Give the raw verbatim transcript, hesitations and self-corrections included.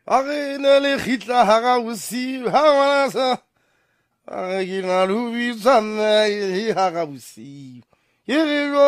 a re ne le khitla ha ga bosiu ha ngwana sa a re ke na le ho bitsa nna e ha ga bosiu ke re